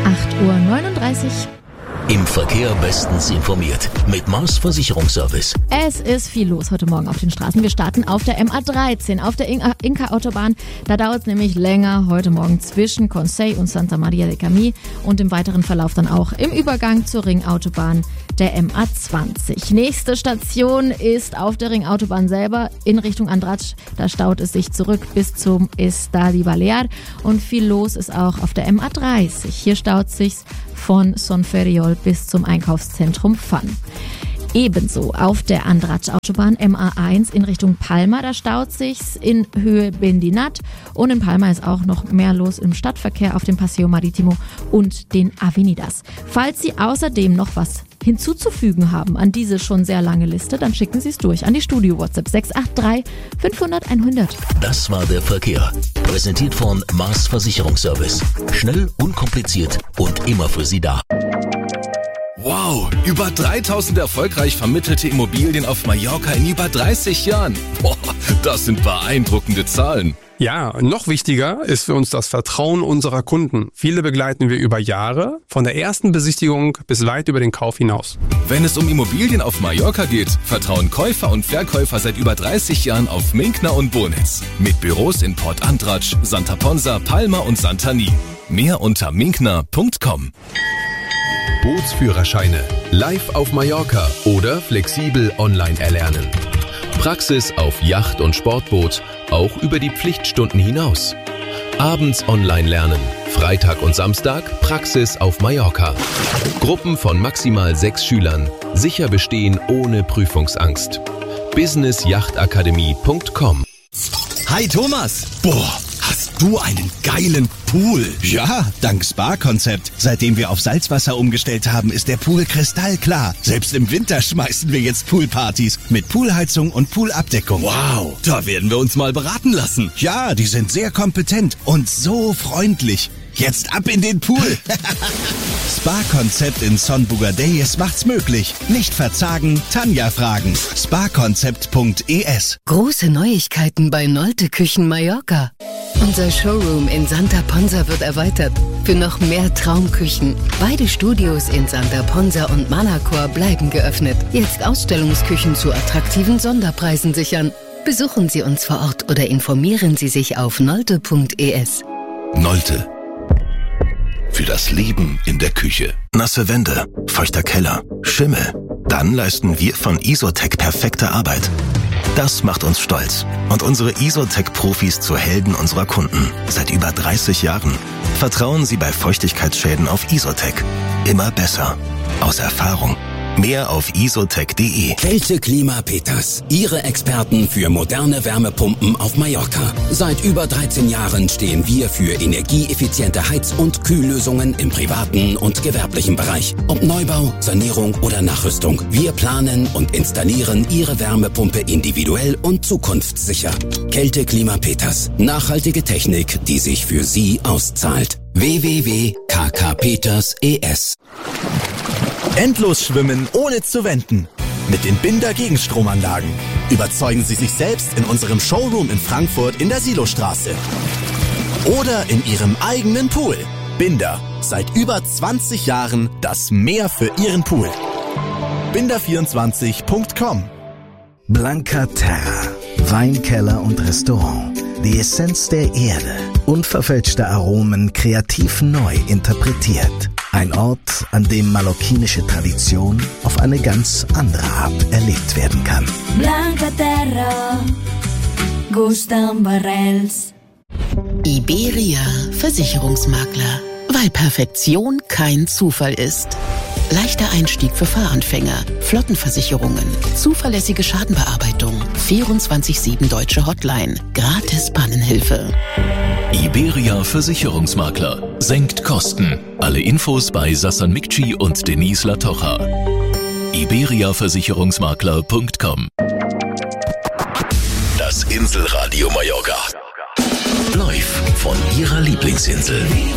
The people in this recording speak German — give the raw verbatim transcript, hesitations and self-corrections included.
acht Uhr neununddreißig. Im Verkehr bestens informiert mit Mars Versicherungsservice. Es ist viel los heute Morgen auf den Straßen. Wir starten auf der M A dreizehn, auf der Inka-Autobahn. Da dauert es nämlich länger heute Morgen zwischen Consell und Santa Maria de Camí und im weiteren Verlauf dann auch im Übergang zur Ringautobahn der M A zwanzig. Nächste Station ist auf der Ringautobahn selber in Richtung Andratx. Da staut es sich zurück bis zum Estadi Balear und viel los ist auch auf der M A dreißig. Hier staut sich's von Son Ferriol bis zum Einkaufszentrum Fun. Ebenso auf der Andratx-Autobahn M A eins in Richtung Palma, da staut sich's in Höhe Bendinat und in Palma ist auch noch mehr los im Stadtverkehr auf dem Paseo Marítimo und den Avenidas. Falls Sie außerdem noch was hinzuzufügen haben an diese schon sehr lange Liste, dann schicken Sie es durch an die Studio-WhatsApp sechs acht drei fünfhundert hundert. Das war der Verkehr. Präsentiert von Mars Versicherungsservice. Schnell, unkompliziert und immer für Sie da. Wow, über dreitausend erfolgreich vermittelte Immobilien auf Mallorca in über dreißig Jahren. Boah, das sind beeindruckende Zahlen. Ja, noch wichtiger ist für uns das Vertrauen unserer Kunden. Viele begleiten wir über Jahre, von der ersten Besichtigung bis weit über den Kauf hinaus. Wenn es um Immobilien auf Mallorca geht, vertrauen Käufer und Verkäufer seit über dreißig Jahren auf Minkner und Bonitz. Mit Büros in Port Andratx, Santa Ponsa, Palma und Santani. Mehr unter minkner punkt com. Bootsführerscheine, live auf Mallorca oder flexibel online erlernen. Praxis auf Yacht und Sportboot, auch über die Pflichtstunden hinaus. Abends online lernen, Freitag und Samstag Praxis auf Mallorca. Gruppen von maximal sechs Schülern, sicher bestehen ohne Prüfungsangst. business yacht akademie punkt com. Hi Thomas! Boah, hast du einen geilen Pool? Ja, dank Spa-Konzept. Seitdem wir auf Salzwasser umgestellt haben, ist der Pool kristallklar. Selbst im Winter schmeißen wir jetzt Poolpartys mit Poolheizung und Poolabdeckung. Wow, da werden wir uns mal beraten lassen. Ja, die sind sehr kompetent und so freundlich. Jetzt ab in den Pool. Spa-Konzept in Son Bugadeyes macht's möglich. Nicht verzagen, Tanja fragen. spa konzept punkt e s. Große Neuigkeiten bei Nolte Küchen Mallorca. Unser Showroom in Santa Ponsa wird erweitert. Für noch mehr Traumküchen. Beide Studios in Santa Ponsa und Manacor bleiben geöffnet. Jetzt Ausstellungsküchen zu attraktiven Sonderpreisen sichern. Besuchen Sie uns vor Ort oder informieren Sie sich auf nolte punkt e s. Nolte. Für das Leben in der Küche. Nasse Wände, feuchter Keller, Schimmel. Dann leisten wir von Isotec perfekte Arbeit. Das macht uns stolz und unsere Isotec-Profis zu Helden unserer Kunden. Seit über dreißig Jahren. Vertrauen Sie bei Feuchtigkeitsschäden auf Isotec. Immer besser. Aus Erfahrung. Mehr auf isotec punkt de. Kälte Klima Peters, Ihre Experten für moderne Wärmepumpen auf Mallorca. Seit über dreizehn Jahren stehen wir für energieeffiziente Heiz- und Kühllösungen im privaten und gewerblichen Bereich. Ob Neubau, Sanierung oder Nachrüstung. Wir planen und installieren Ihre Wärmepumpe individuell und zukunftssicher. Kälte Klima Peters, nachhaltige Technik, die sich für Sie auszahlt. w w w punkt k k peters punkt e s. Endlos schwimmen ohne zu wenden. Mit den Binder Gegenstromanlagen. Überzeugen Sie sich selbst in unserem Showroom in Frankfurt in der Silostraße. Oder in Ihrem eigenen Pool. Binder. Seit über zwanzig Jahren das Meer für Ihren Pool. binder vierundzwanzig punkt com. Blanca Terra. Weinkeller und Restaurant. Die Essenz der Erde. Unverfälschte Aromen kreativ neu interpretiert. Ein Ort, an dem mallorquinische Tradition auf eine ganz andere Art erlebt werden kann. Blanca Terra, Gustan Barrels. Iberia Versicherungsmakler. Weil Perfektion kein Zufall ist. Leichter Einstieg für Fahranfänger, Flottenversicherungen, zuverlässige Schadenbearbeitung, vierundzwanzig sieben deutsche Hotline, gratis Pannenhilfe. Iberia Versicherungsmakler. Senkt Kosten. Alle Infos bei Sassan Mikci und Denise Latocha. iberia versicherungsmakler punkt com. Das Inselradio Mallorca. Live von Ihrer Lieblingsinsel.